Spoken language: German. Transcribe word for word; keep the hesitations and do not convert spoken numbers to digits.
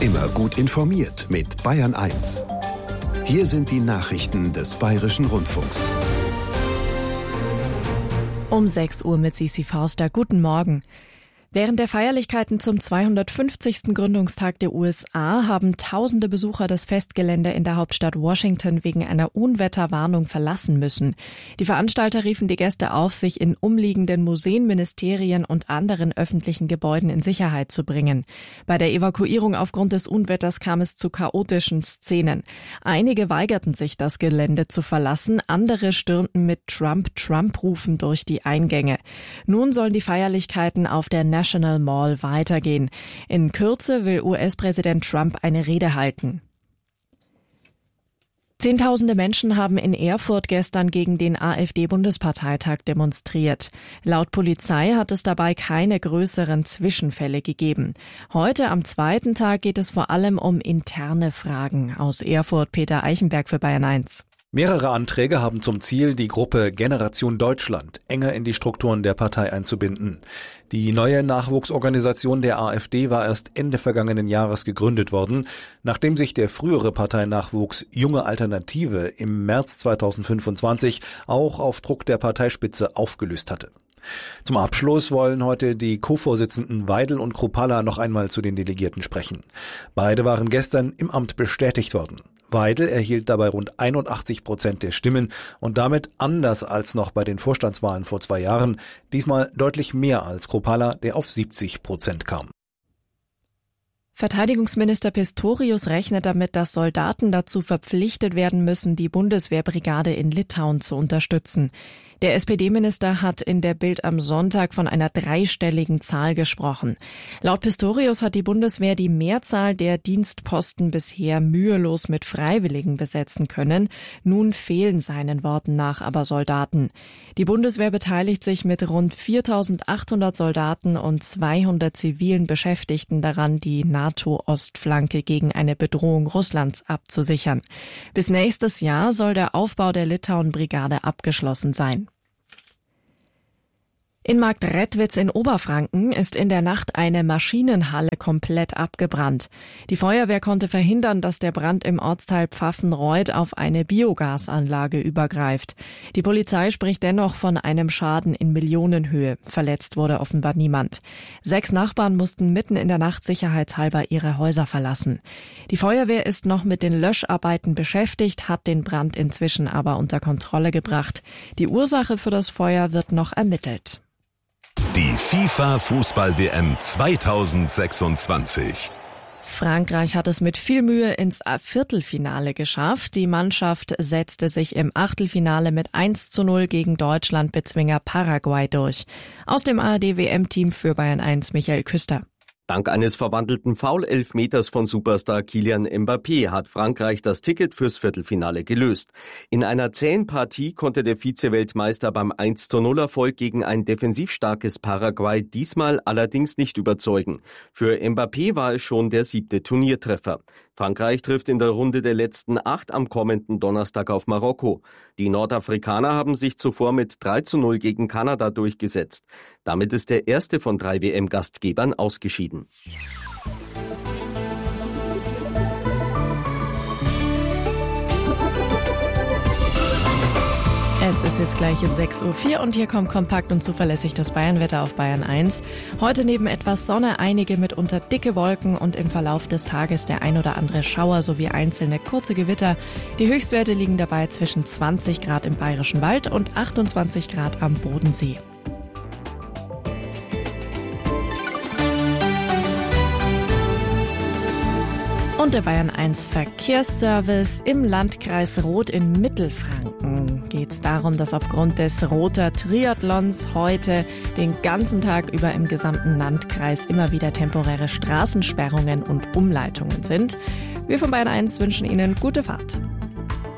Immer gut informiert mit Bayern eins. Hier sind die Nachrichten des Bayerischen Rundfunks. Um sechs Uhr mit Sisi Forster. Guten Morgen. Während der Feierlichkeiten zum zweihundertfünfzigsten Gründungstag der U S A haben tausende Besucher das Festgelände in der Hauptstadt Washington wegen einer Unwetterwarnung verlassen müssen. Die Veranstalter riefen die Gäste auf, sich in umliegenden Museen, Ministerien und anderen öffentlichen Gebäuden in Sicherheit zu bringen. Bei der Evakuierung aufgrund des Unwetters kam es zu chaotischen Szenen. Einige weigerten sich, das Gelände zu verlassen, andere stürmten mit Trump-Trump-Rufen durch die Eingänge. Nun sollen die Feierlichkeiten auf der National Mall weitergehen. In Kürze will U S-Präsident Trump eine Rede halten. Zehntausende Menschen haben in Erfurt gestern gegen den AfD-Bundesparteitag demonstriert. Laut Polizei hat es dabei keine größeren Zwischenfälle gegeben. Heute am zweiten Tag geht es vor allem um interne Fragen. Aus Erfurt Peter Eichenberg für Bayern eins. Mehrere Anträge haben zum Ziel, die Gruppe Generation Deutschland enger in die Strukturen der Partei einzubinden. Die neue Nachwuchsorganisation der AfD war erst Ende vergangenen Jahres gegründet worden, nachdem sich der frühere Parteinachwuchs Junge Alternative im März zweitausendfünfundzwanzig auch auf Druck der Parteispitze aufgelöst hatte. Zum Abschluss wollen heute die Co-Vorsitzenden Weidel und Kruppalla noch einmal zu den Delegierten sprechen. Beide waren gestern im Amt bestätigt worden. Weidel erhielt dabei rund einundachtzig Prozent der Stimmen und damit, anders als noch bei den Vorstandswahlen vor zwei Jahren, diesmal deutlich mehr als Kruppalla, der auf siebzig Prozent kam. Verteidigungsminister Pistorius rechnet damit, dass Soldaten dazu verpflichtet werden müssen, die Bundeswehrbrigade in Litauen zu unterstützen. Der S P D-Minister hat in der Bild am Sonntag von einer dreistelligen Zahl gesprochen. Laut Pistorius hat die Bundeswehr die Mehrzahl der Dienstposten bisher mühelos mit Freiwilligen besetzen können. Nun fehlen seinen Worten nach aber Soldaten. Die Bundeswehr beteiligt sich mit rund viertausendachthundert Soldaten und zweihundert zivilen Beschäftigten daran, die NATO-Ostflanke gegen eine Bedrohung Russlands abzusichern. Bis nächstes Jahr soll der Aufbau der Litauen-Brigade abgeschlossen sein. In Marktredwitz in Oberfranken ist in der Nacht eine Maschinenhalle komplett abgebrannt. Die Feuerwehr konnte verhindern, dass der Brand im Ortsteil Pfaffenreuth auf eine Biogasanlage übergreift. Die Polizei spricht dennoch von einem Schaden in Millionenhöhe. Verletzt wurde offenbar niemand. Sechs Nachbarn mussten mitten in der Nacht sicherheitshalber ihre Häuser verlassen. Die Feuerwehr ist noch mit den Löscharbeiten beschäftigt, hat den Brand inzwischen aber unter Kontrolle gebracht. Die Ursache für das Feuer wird noch ermittelt. Die FIFA-Fußball-W M zweitausendsechsundzwanzig. Frankreich hat es mit viel Mühe ins Viertelfinale geschafft. Die Mannschaft setzte sich im Achtelfinale mit eins zu null gegen Deutschland-Bezwinger Paraguay durch. Aus dem A R D-W M-Team für Bayern eins Michael Küster. Dank eines verwandelten Foul-Elfmeters von Superstar Kylian Mbappé hat Frankreich das Ticket fürs Viertelfinale gelöst. In einer zähen Partie konnte der Vize-Weltmeister beim eins zu null Erfolg gegen ein defensiv starkes Paraguay diesmal allerdings nicht überzeugen. Für Mbappé war es schon der siebte Turniertreffer. Frankreich trifft in der Runde der letzten acht am kommenden Donnerstag auf Marokko. Die Nordafrikaner haben sich zuvor mit drei zu null gegen Kanada durchgesetzt. Damit ist der erste von drei W M-Gastgebern ausgeschieden. Es ist jetzt gleich sechs Uhr vier und hier kommt kompakt und zuverlässig das Bayernwetter auf Bayern eins. Heute neben etwas Sonne einige mitunter dicke Wolken und im Verlauf des Tages der ein oder andere Schauer sowie einzelne kurze Gewitter. Die Höchstwerte liegen dabei zwischen zwanzig Grad im Bayerischen Wald und achtundzwanzig Grad am Bodensee. Und der Bayern eins Verkehrsservice im Landkreis Roth in Mittelfranken geht es darum, dass aufgrund des Rother Triathlons heute den ganzen Tag über im gesamten Landkreis immer wieder temporäre Straßensperrungen und Umleitungen sind. Wir von Bayern eins wünschen Ihnen gute Fahrt.